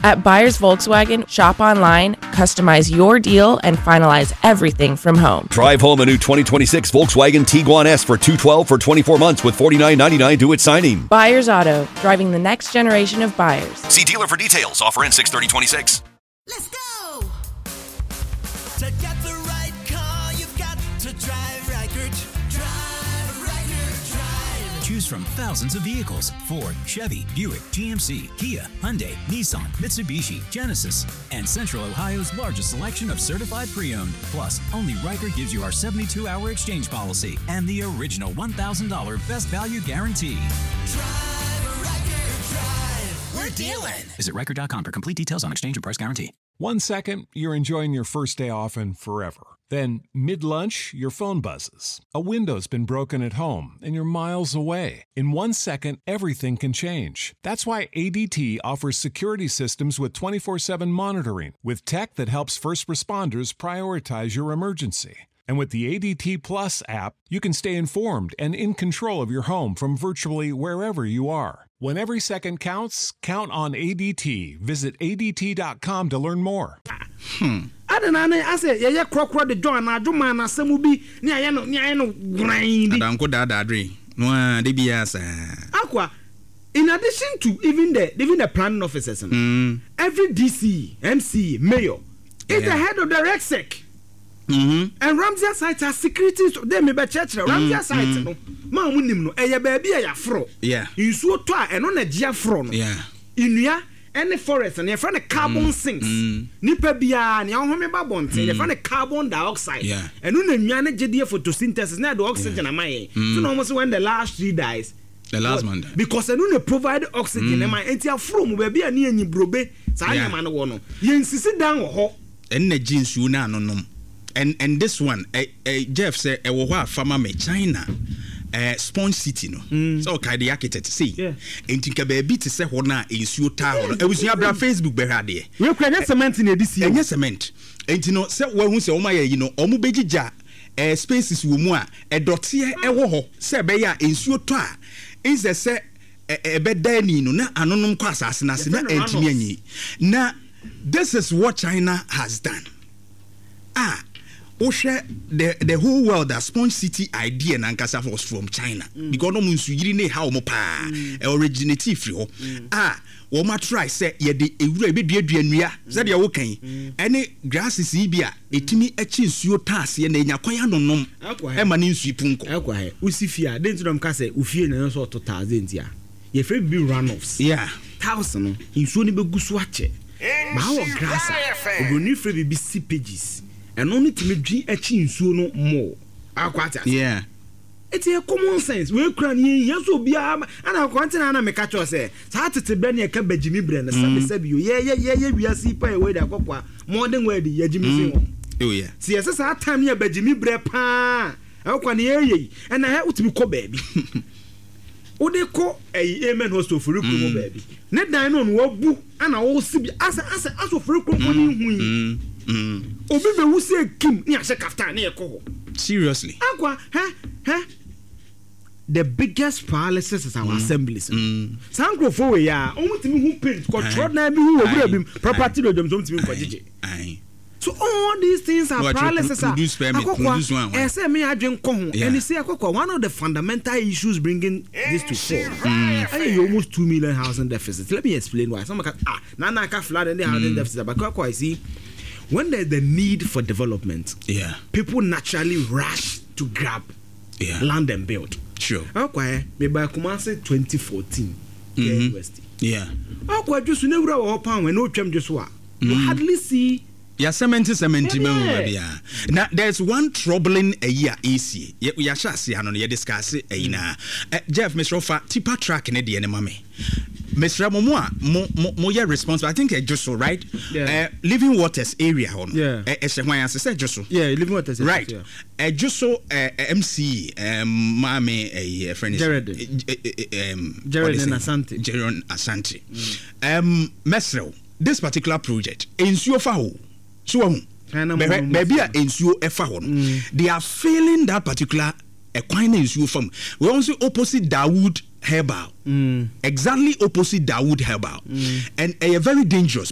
At Buyers Volkswagen, shop online, customize your deal, and finalize everything from home. Drive home a new 2026 Volkswagen Tiguan S for $212 for 24 months with $49.99 due at signing. Buyers Auto, driving the next generation of buyers. See dealer for details. Offer ends 6/30/26. Let's go! To get the right car, you've got to drive Reichert. Drive Reichert, drive. Choose from thousands of vehicles: Ford, Chevy, Buick, GMC, Kia, Hyundai, Nissan, Mitsubishi, Genesis, and Central Ohio's largest selection of certified pre-owned. Plus, only Reichert gives you our 72-hour exchange policy and the original $1,000 best value guarantee. Drive Reichert, drive. We're dealing. Visit Reichert.com for complete details on exchange and price guarantee. 1 second, you're enjoying your first day off and forever. Then, mid-lunch, your phone buzzes. A window's been broken at home, and you're miles away. In 1 second, everything can change. That's why ADT offers security systems with 24/7 monitoring, with tech that helps first responders prioritize your emergency. And with the ADT Plus app, you can stay informed and in control of your home from virtually wherever you are. When every second counts, count on ADT. Visit ADT.com to learn more. Adanane ase ye krokro de John na adwuma na asemu bi ne aye no grind. Adanko dadadre. No a de bia sa. Akwa, in addition to even the planning officers, every DC, MC, mayor is the head of the RegSec. And Ramsey site has security. They may be church. Ramsey site no. Ma munim no. Eye baby eye afro. Yeah. Insuo to a eno na gia afro no. Yeah. Inua any forest and your friend carbon sinks. Nipa bia ne ahome ba bonte. Your friend carbon dioxide. Yeah. And no nua na gede photosynthesis na the oxygen amaye. So no almost when the last tree dies. The last man died. Because they don't provide oxygen. Ema enti afro mu baby ani anyi brobe. Sa anyama no wo no. Ye nsisi dan wo ho. Enne jinsu na anonom. And this one, Jeff said, farmer me China, Sponge City no. So the architect see. And think a baby to say hona is your town. I was your Facebook berade. We can cement in this year. Yes, cement. And you know, say who say my omubejija spaces wumwa a dotier ewo say beya is your toa. Is a say a bedani no na anonom kwa asase na entimi anyi. Na this is what China has done. The whole world that Sponge City idea nankasa was from China because no munsu yiri ne how mo pa originative free wo ma try say ye de ewura ebedua nua say de wo kan ene grasses bia etimi echi nsuo taase na enya kwan anonom e ma ne nsu punko akwa he usifia den tudom ka say ufie na so to 1000 dia ye free be runoffs 1000 nsuo ne begusu ache ma wo grass oboni free be seepages and only to me dream a chin no more. Yeah. It's a common sense. We cry yes will be and I'll continue make catch us say. Saturday Benny a Jimmy Brand, and said you, yeah, we are see pay away the cocoa more than where the Jimmy. Oh, yeah. See, as our time here by Jimmy Brand pa. I'll come here and I have to be called baby. O de call a amen hostel for you, baby. Net dine on what boo and I will see as for you. Obi be who say Kim ni ase kaftan na ekọ. Seriously. Akwa, the biggest paralysis is our assemblies. Sankro for we ya, omutimi hu paint control na bi hu obura bim property do dem so omutimi kwajije. So all these things are paralysis. Akwa, say me adwen ko ho. And say akwa one of the fundamental issues bringing this to fall. I almost 2 million housing deficit. Let me explain why. Some na ka flood and the housing deficit but akwa I see when there's the need for development, people naturally rush to grab land and build. Sure. Okay, maybe I come say 2014 university. Yeah. Okay, just never our pound when no cham just what you hardly see. Yeah, cement. Now, there's one troubling a year easy. We are just discuss it. Jeff, Mr. Ofa, tipper track in the enemy. Mr. Momoa, responsible. I think just so right. Living Waters area. Living Waters. Right. Just so MC, Mame, a friend. Jared and Asante. Jaron Asante. Mesro, this particular project in Suofaho. So, maybe a insuo efa hon. They are failing that particular equine insuo farm. We also opposite Dawood Herbal. Exactly opposite Dawood Herbal. And a very dangerous.